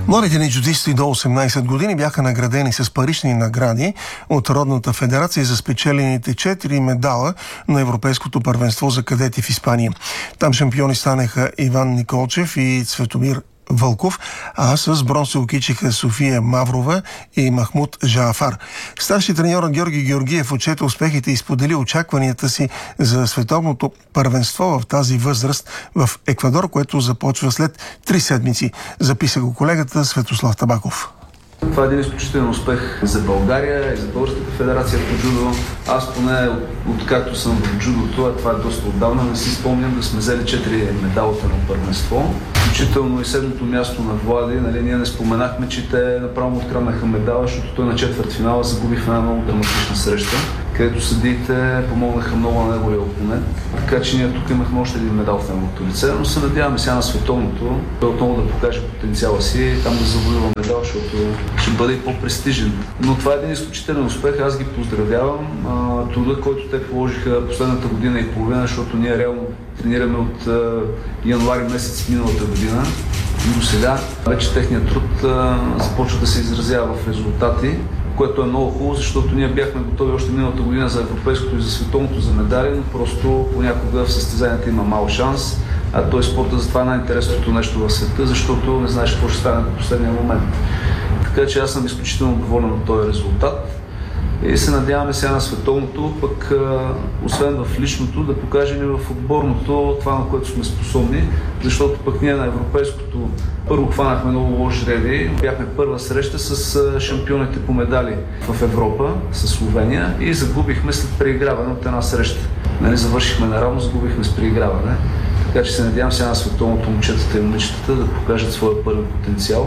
Младите ни джудисти до 18 години бяха наградени с парични награди от Родната федерация за спечелените 4 медала на Европейското първенство за кадети в Испания. Там шампиони станаха Иван Николчев и Цветомир Вълков, а с бронз се окичиха София Маврова и Махмуд Жаафар. Старши треньорът Георги Георгиев отчете успехите и сподели очакванията си за световното първенство в тази възраст в Еквадор, което започва след 3 седмици. Записа го колегата Светослав Табаков. Това е един изключителен успех за България и за Българската федерация по джудо. Аз поне, откакто съм в джудото, това е доста отдавна, не си спомням да сме взели 4 медалата на първенство. Включително и седмото място на Влади, ние не споменахме, че те направо му откраднаха медала, защото той на четвъртфинала загуби в една много драматична среща, където съдиите помогнаха много на неговия опонент. Така че ние тук имахме още един медал в неговото лице, но се надяваме сега на световното, той отново да покаже потенциала си и там да завоюва медал, защото ще бъде и по-престижен. Но това е един изключителен успех, аз ги поздравявам. Труда, който те положиха последната година и половина, защото ние реално тренираме от януари месец миналата година. До сега вече техният труд започва да се изразява в резултати, което е много хубаво, защото ние бяхме готови още миналата година за европейското и за световното за медали, но просто понякога в състезанията има мал шанс, а той спорта затова е най-интересното нещо в света, защото не знаеш какво ще стане до последния момент. Така че аз съм изключително доволен от този резултат и се надяваме сега на световното, пък освен в личното, да покажем и в отборното това, на което сме способни, защото пък ние на европейското първо хванахме много лош жреби, бяхме първа среща с шампионите по медали в Европа, с Словения и загубихме след преиграване от една среща. Завършихме наравно, загубихме с преиграване. Така че се надявам сега на световното момчетата и момичетата да покажат своя първи потенциал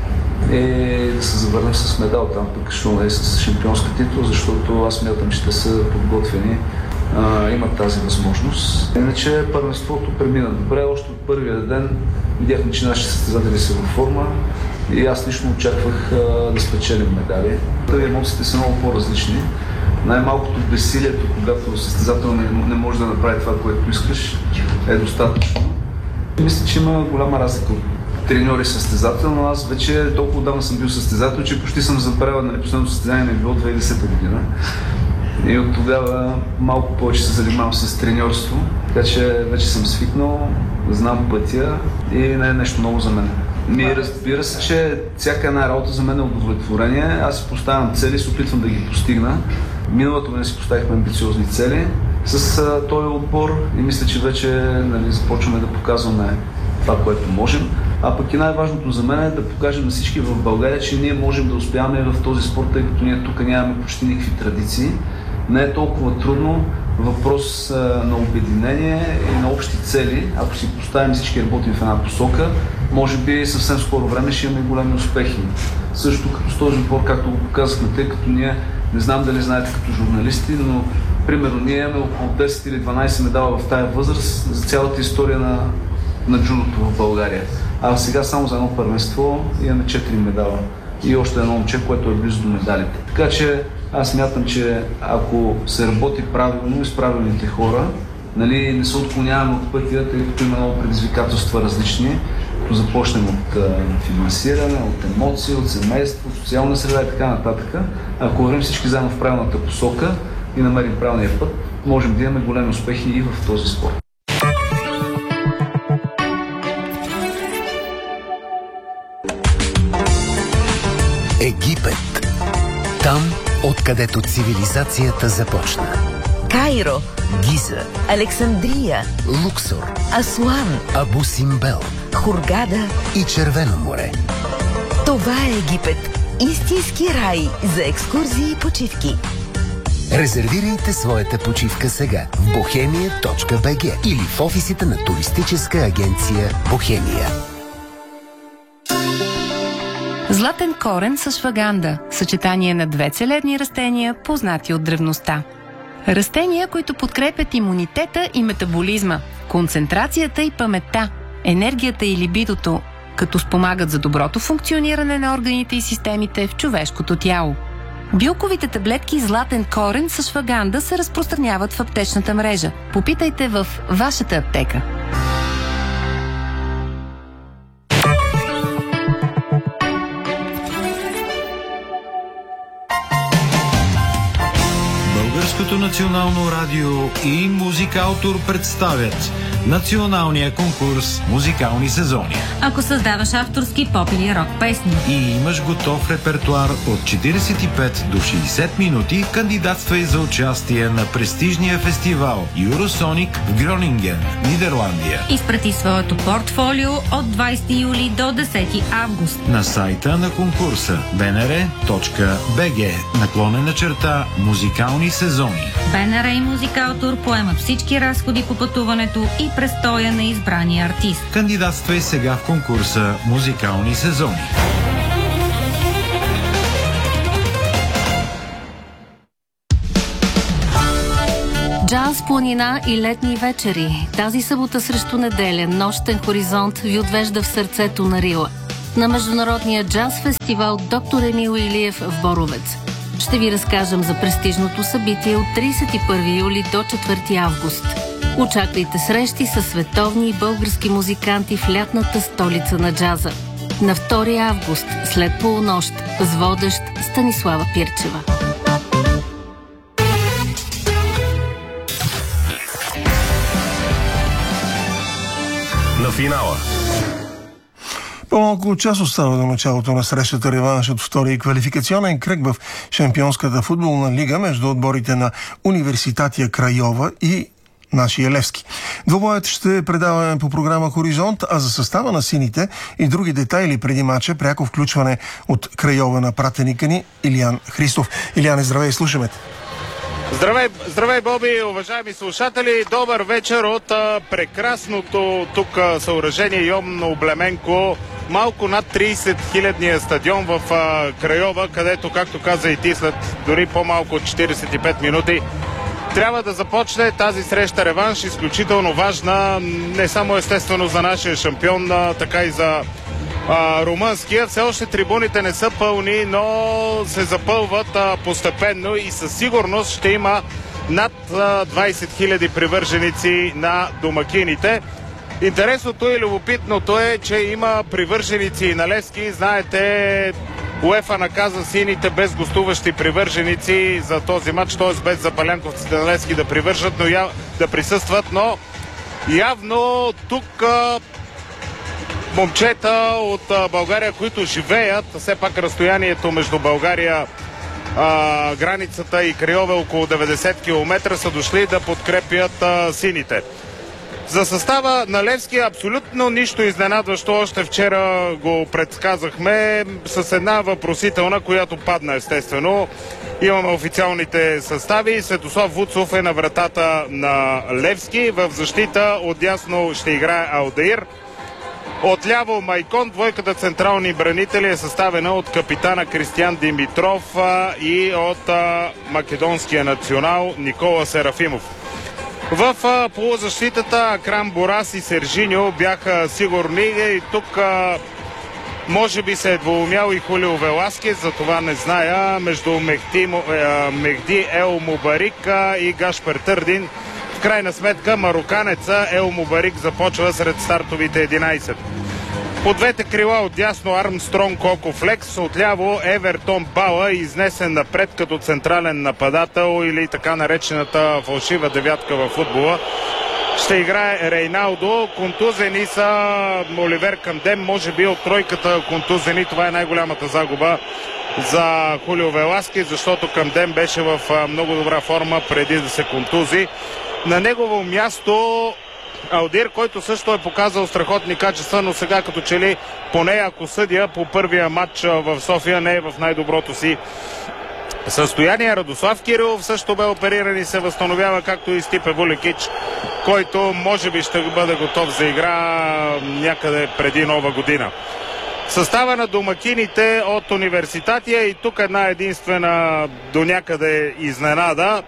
и да се завърнем с медал там, пък ще е с шампионска титул, защото аз смятам, че те са подготвени, имат тази възможност. Иначе първенството премина добре, още от първия ден видяхме, че нашите състезатели са във форма и аз лично очаквах да спечелим медали. Емоциите са много по-различни. Най-малкото безсилието, когато състезател не може да направи това, което искаш, е достатъчно. Мисля, че има голяма разлика от треньор и състезател, но аз вече толкова давно съм бил състезател, че почти съм забравил, последното състезание не е било 2010 година. И от тогава малко повече се занимавам с треньорство, така че вече съм свикнал, знам пътя и не е нещо ново за мен. Разбира се, че всяка една работа за мен е удовлетворение. Аз си поставям цели и се опитвам да ги постигна. Миналата година си поставихме амбициозни цели с този отбор и мисля, че вече започваме да показваме това, което можем. А пък и най-важното за мен е да покажем на всички в България, че ние можем да успяваме в този спорт, тъй като ние тук нямаме почти никакви традиции. Не е толкова трудно, въпрос на обединение и на общи цели. Ако си поставим всички работим в една посока, може би съвсем скоро време ще имаме големи успехи. Също като с този отбор, както го показахме, тъй като ние, не знам дали знаете като журналисти, но примерно ние имаме около 10 или 12 медала в тая възраст за цялата история на джудото в България. А сега само за едно първенство имаме 4 медала и още едно момче, което е близо до медалите. Така че аз смятам, че ако се работи правилно и с правилните хора, не се отклоняваме от пътя, тъй като има много предизвикателства различни, като започнем от финансиране, от емоции, от семейство, от социална среда и така нататък. Ако вървим всички заедно в правилната посока и намерим правилния път, можем да имаме големи успехи и в този спорт. Египет. Там, откъдето цивилизацията започна. Кайро, Гиза, Александрия, Луксор, Асуан, Абу Симбел Хургада и Червено море. Това е Египет. Истински рай за екскурзии и почивки. Резервирайте своята почивка сега в bohemia.bg или в офисите на туристическа агенция Бохемия. Златен корен с шваганда – съчетание на две целебни растения, познати от древността. Растения, които подкрепят имунитета и метаболизма, концентрацията и паметта, енергията и либидото, като спомагат за доброто функциониране на органите и системите в човешкото тяло. Билковите таблетки златен корен с шваганда се разпространяват в аптечната мрежа. Попитайте в вашата аптека. национално радио и Музикаутор представят националния конкурс Музикални сезони. Ако създаваш авторски поп или рок песни и имаш готов репертуар от 45 до 60 минути, кандидатствай за участие на престижния фестивал Eurosonic в Гронинген, Нидерландия. Изпрати своето портфолио от 20 юли до 10 август на сайта на конкурса bnr.bg/музикални сезони. БНР и Музикаутор поемат всички разходи по пътуването и престоя на избрания артист. Кандидатствай сега в конкурса Музикални сезони. Джаз, планина и летни вечери. Тази събота срещу неделя нощен хоризонт ви отвежда в сърцето на Рила. На международния джаз фестивал Доктор Емил Илиев в Боровец. Ще ви разкажем за престижното събитие от 31 юли до 4 август. Очаквайте срещи с световни и български музиканти в лятната столица на джаза. На 2 август, след полунощ, с водещ Станислава Пирчева. На финала. По-малко час остава до началото на срещата реванш от втория квалификационен кръг в Шампионската футболна лига между отборите на Университатия Крайова и нашия Левски. Двобоят ще предаваме по програма Хоризонт, а за състава на сините и други детайли преди мача пряко включване от Крайова на пратеника ни Илиян Христов. Илияне, здравей, слушаме те. Здравей, Боби, уважаеми слушатели! Добър вечер от прекрасното тук съоръжение Йом Облеменко, малко над 30-хилядния стадион в Крайова, където, както каза и ти, след дори по-малко от 45 минути трябва да започне тази среща реванш, изключително важна, не само естествено за нашия шампион, така и за румънския. Все още трибуните не са пълни, но се запълват постепенно и със сигурност ще има над 20 000 привърженици на домакините. Интересното и любопитното е, че има привърженици и на Левски. Знаете, УЕФА наказа сините без гостуващи привърженици за този матч, т.е. без запалянковците на Левски да присъстват, но явно тук момчета от България, които живеят, все пак разстоянието между България, границата и Крайова около 90 км, са дошли да подкрепят сините. За състава на Левски абсолютно нищо изненадващо. Още вчера го предсказахме с една въпросителна, която падна естествено. Имаме официалните състави. Светослав Вуцов е на вратата на Левски. В защита отдясно ще играе Алдеир. Отляво Майкон, двойката централни бранители е съставена от капитана Кристиян Димитров и от македонския национал Никола Серафимов. В полузащитата Акрам Борас и Сержиньо бяха сигурни и тук може би се е двоумял и Хулио Веласкес, за това не зная, между Мехди Ел Мубарик и Гашпер Търдин. В крайна сметка мароканеца Ел Мубарик започва сред стартовите 11. По двете крила отдясно Армстронг Коко Флекс, отляво Евертон Бала, изнесен напред като централен нападател или така наречената фалшива девятка във футбола. Ще играе Рейналдо. Контузени са Оливер Кандем, може би от тройката контузени. Това е най-голямата загуба за Хулио Веласкес, защото Кандем беше в много добра форма преди да се контузи. На негово място Алдир, който също е показал страхотни качества, но сега като че ли, поне ако съдя по първия матч в София, не е в най-доброто си състояние. Радослав Кирилов също бе опериран и се възстановява, както и Стипе Вулекич, който може би ще бъде готов за игра някъде преди Нова година. Състава на домакините от Университатия и тук една единствена до някъде изненада.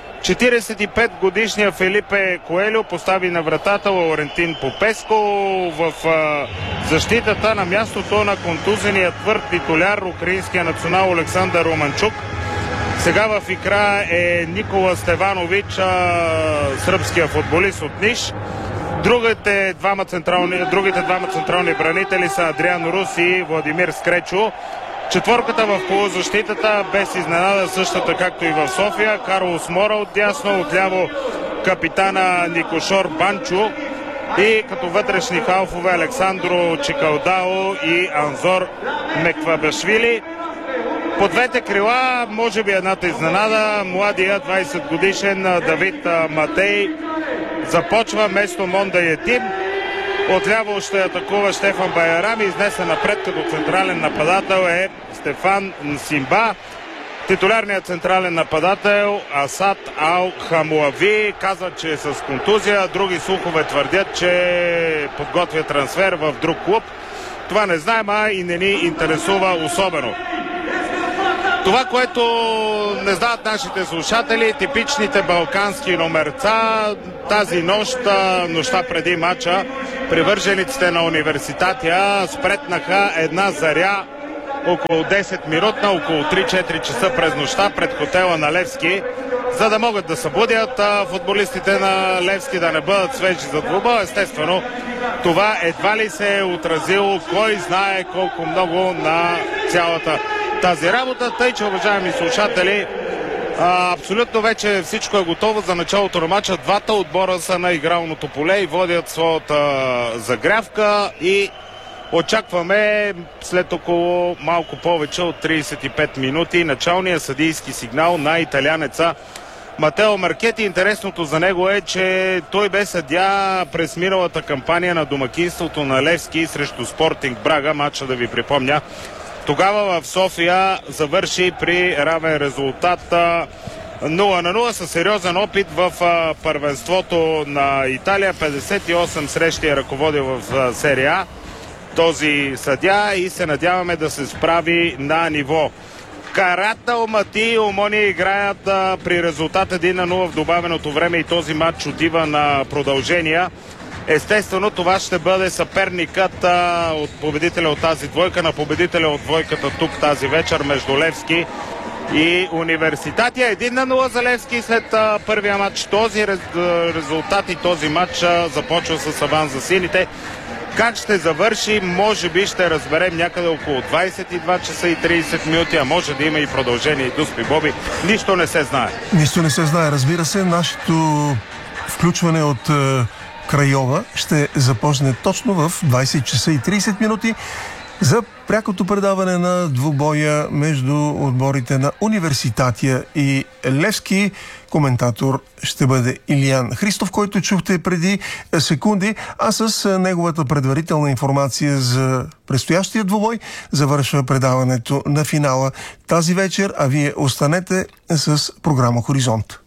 45-годишният Фелипе Коелю постави на вратата Лаурентин Попеско. В защитата на мястото на контузения твърд титуляр украинския национал Олександър Романчук. Сега в игра е Никола Стеванович, сръбския футболист от Ниш. Другите двама централни бранители са Адриан Рус и Владимир Скречо. Четворката в полузащитата, без изненада същата както и в София. Карлос Мора отдясно, отляво капитана Никошор Банчо и като вътрешни халфове Александро Чикалдао и Анзор Меквабашвили. По двете крила, може би едната изненада, младия 20 годишен Давид Матей започва вместо Монда Етим. Отляво ще атакува Штефан Байарам и изнесе напред като централен нападател е Стефан Нсимба. Титулярният централен нападател Асад Ал Хамуави казва, че е с контузия. Други слухове твърдят, че подготвя трансфер в друг клуб. Това не знаем, а и не ни интересува особено. Това, което не знаят нашите слушатели, типичните балкански номерца, тази нощта преди матча, привържениците на Университатия спретнаха една заря около 10 минутна, около 3-4 часа през нощта пред хотела на Левски, за да могат да събудят футболистите на Левски да не бъдат свежи за двубой. Естествено, това едва ли се е отразило, кой знае колко много на цялата тази работа. Тъй, че, уважаеми слушатели, абсолютно вече всичко е готово за началото на матча. Двата отбора са на игралното поле и водят своята загрявка и очакваме след около малко повече от 35 минути началния съдийски сигнал на италянеца Матео Маркети. Интересното за него е, че той бе съдия през миналата кампания на домакинството на Левски срещу Спортинг Брага. Матча, да ви припомня, тогава в София завърши при равен резултат 0-0 със сериозен опит в първенството на Италия. 58 срещи е ръководил в серия А този съдия и се надяваме да се справи на ниво. Карата, Алмати и Омония играят при резултат 1-0 в добавеното време и този матч отива на продължения. Естествено, това ще бъде съперникът от победителя от тази двойка на победителя от двойката тук тази вечер между Левски и Университатия. 1-0 за Левски след първия матч. Този резултат и този матч започва с аванс за сините. Как ще завърши, може би ще разберем някъде около 22 часа и 30 минути, а може да има и продължение и Дуспи Боби. Нищо не се знае. Нищо не се знае, разбира се. Нашето включване от Крайова ще започне точно в 20 часа и 30 минути за прякото предаване на двубоя между отборите на Университатия и Левски. Коментатор ще бъде Илиян Христов, който чухте преди секунди, а с неговата предварителна информация за предстоящия двубой завършва предаването на финала тази вечер, а вие останете с програма Хоризонт.